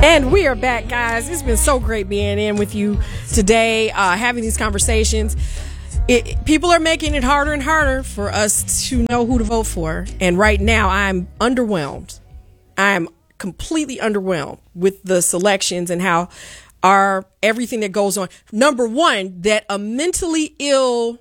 And we are back, guys. It's been so great being in with you today, having these conversations. People are making it harder and harder for us to know who to vote for. And right now, I'm underwhelmed. I'm completely underwhelmed with the selections and how everything that goes on. Number one, that a mentally ill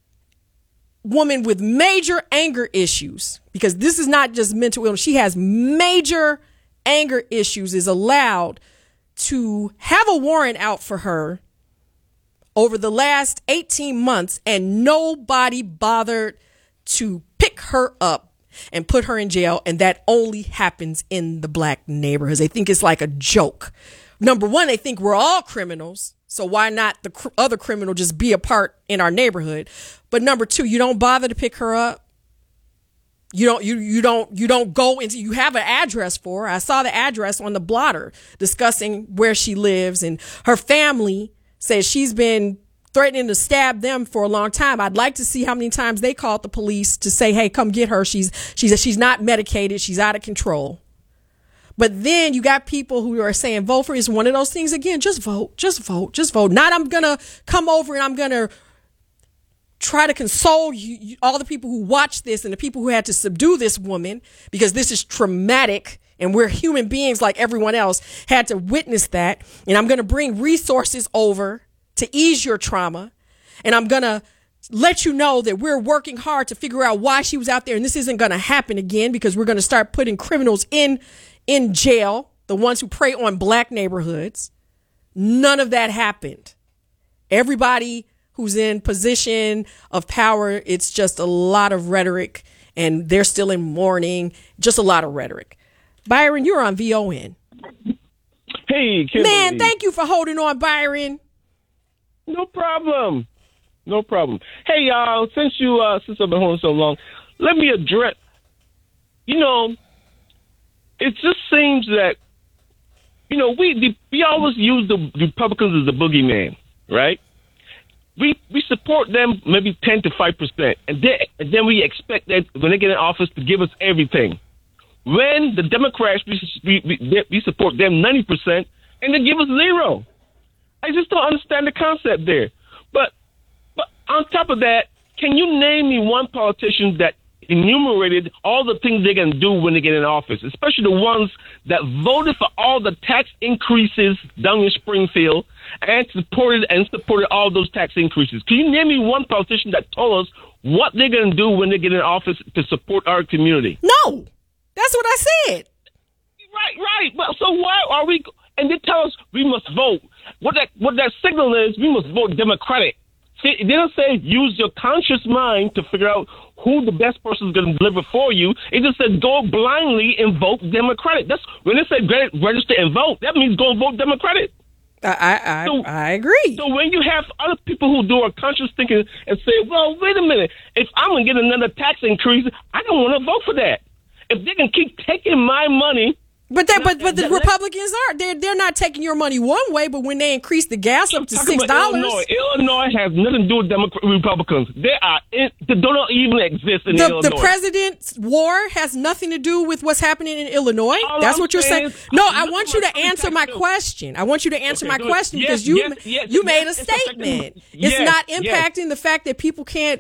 woman with major anger issues, because this is not just mental illness, she has major anger issues, is allowed to have a warrant out for her over the last 18 months, and nobody bothered to pick her up and put her in jail. And that only happens in the black neighborhoods. They think it's like a joke. Number one, they think we're all criminals. So why not the other criminal just be a part in our neighborhood? But number two, you don't bother to pick her up. You don't go into, you have an address for her. I saw the address on the blotter discussing where she lives, and her family says she's been threatening to stab them for a long time. I'd like to see how many times they called the police to say, hey, come get her. She's not medicated. She's out of control. But then you got people who are saying vote for her. It's one of those things again. Just vote, just vote, just vote. Not I'm going to come over and I'm going to try to console you, all the people who watch this and the people who had to subdue this woman, because this is traumatic and we're human beings like everyone else, had to witness that. And I'm going to bring resources over to ease your trauma. And I'm going to let you know that we're working hard to figure out why she was out there. And this isn't going to happen again, because we're going to start putting criminals in jail, the ones who prey on black neighborhoods. None of that happened. Everybody who's in position of power, it's just a lot of rhetoric, and they're still in mourning. Just a lot of rhetoric. Byron, you're on VON. Hey, Kimberly. Man, thank you for holding on, Byron. No problem. No problem. Hey, y'all, since I've been holding so long, let me address, it just seems that, we always use the Republicans as the boogeyman, right? We support them maybe 10 to 5%, and then we expect that when they get in office to give us everything. When the Democrats, we support them 90%, and they give us zero. I just don't understand the concept there. But on top of that, can you name me one politician that enumerated all the things they're going to do when they get in office, especially the ones that voted for all the tax increases down in Springfield and supported all those tax increases? Can you name me one politician that told us what they're going to do when they get in office to support our community? No, that's what I said. Right. Well, so why are we? And they tell us we must vote. What that signal is, we must vote Democratic. See, they don't say use your conscious mind to figure out who the best person is going to deliver for you. It just says go blindly and vote Democratic. That's when they say register and vote. That means go and vote Democratic. I agree. So when you have other people who do a conscious thinking and say, well, wait a minute, if I'm going to get another tax increase, I don't want to vote for that. If they can keep taking my money. But the Republicans they're not taking your money one way, but when they increase the gas up to $6, Illinois has nothing to do with Republicans. They don't even exist in Illinois. The president's war has nothing to do with what's happening in Illinois. That's what you're saying. No, I want you to answer my question. I want you to answer my question because you made a statement. It's not impacting the fact that people can't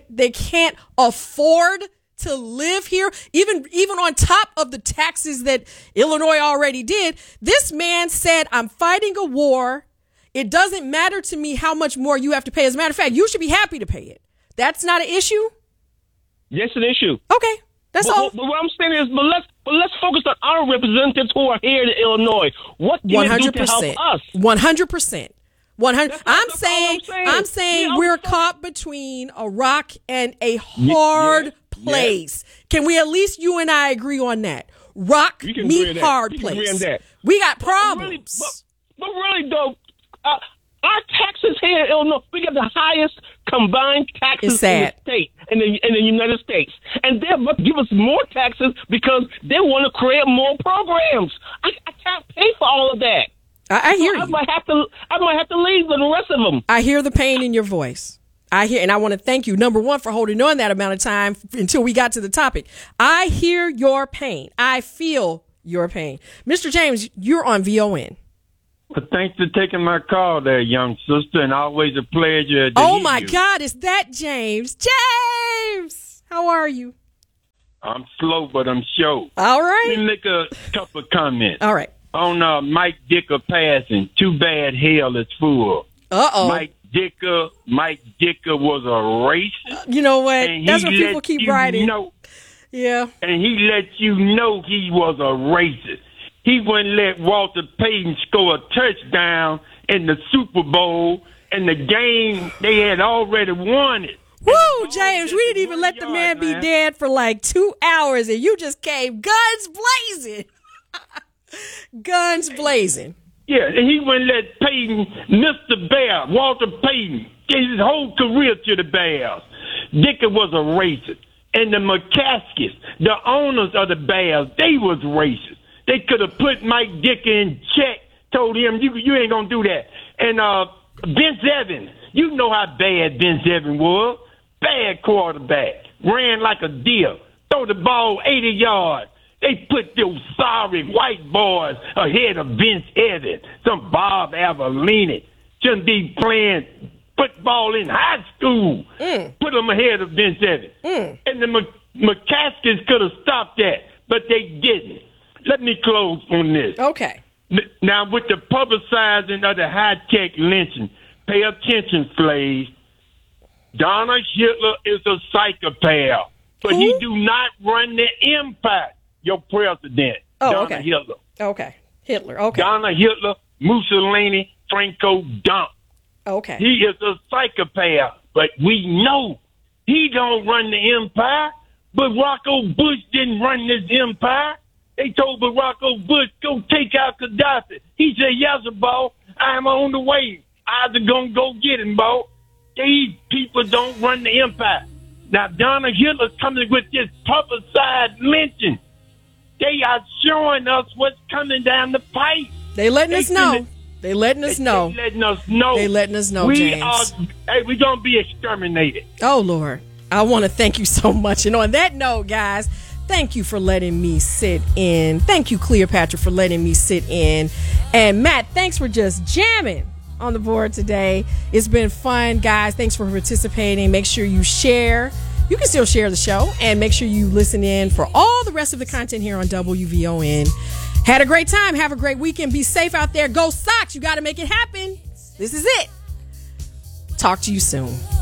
afford to live here, even on top of the taxes that Illinois already did. This man said, I'm fighting a war. It doesn't matter to me how much more you have to pay. As a matter of fact, you should be happy to pay it. That's not an issue? Yes, an issue. Okay, that's all. But what I'm saying is, let's focus on our representatives who are here in Illinois. What do you do to help us? 100%. I'm saying we're caught between a rock and a hard place. Can we at least, you and I, agree on that? Rock meet hard place. We got problems. But really though, our taxes here in Illinois, we got the highest combined taxes in the state, in the United States. And they must give us more taxes because they want to create more programs. I can't pay for all of that. I hear you. I might have to leave with the rest of them. I hear the pain in your voice. And I want to thank you, number one, for holding on that amount of time until we got to the topic. I hear your pain. I feel your pain. Mr. James, you're on VON. Thanks for taking my call there, young sister, and always a pleasure to Oh, hear my you. God, is that James? James! How are you? I'm slow, but I'm sure. All Let me right. make a couple of comments. All right. On Mike Dicker passing, too bad hell is full. Uh-oh. Mike Dicker was a racist. You know what? And That's he what people let keep you writing. know- Yeah. and he let you know he was a racist. He wouldn't let Walter Payton score a touchdown in the Super Bowl, and the game, they had already won it. Woo, James, we didn't even let the man be man. dead for like 2 hours, and you just came guns blazing. Guns blazing. Yeah, and he wouldn't let Payton, Mr. Bear, Walter Payton, get his whole career to the Bears. Dicker was a racist. And the McCaskies, the owners of the Bears, they was racist. They could have put Mike Dicker in check, told him, you ain't going to do that. And Vince Evans, you know how bad Vince Evans was. Bad quarterback. Ran like a deer. Throw the ball 80 yards. They put those sorry white boys ahead of Vince Evans. Some Bob Avellini. Shouldn't be playing football in high school. Put them ahead of Vince Evans. And the McCaskies could have stopped that, but they didn't. Let me close on this. Okay. Now, with the publicizing of the high-tech lynching, pay attention, slaves. Donald Hitler is a psychopath, but Who? he do not run the empire. Your president, Oh, Donald okay. Hitler. Okay. Hitler. Okay. Donald Hitler, Mussolini, Franco Dump. Okay. He is a psychopath, but we know he don't run the empire. But Rocco Bush didn't run this empire. They told Barack Bush, go take out Gaddafi. He said, yes, boss, I'm on the way. I'm going to go get him, boss. These people don't run the empire. Now, Donald Hitler's coming with this publicized lynching. They are showing us what's coming down the pipe. They letting us They know. finna- They letting us know. They letting us know. They letting us know, we James. we're going to be exterminated. Oh, Lord. I want to thank you so much. And on that note, guys, thank you for letting me sit in. Thank you, Cleopatra, for letting me sit in. And Matt, thanks for just jamming on the board today. It's been fun, guys. Thanks for participating. Make sure you share. You can still share the show, and make sure you listen in for all the rest of the content here on WVON. Had a great time. Have a great weekend. Be safe out there. Go Sox. You got to make it happen. This is it. Talk to you soon.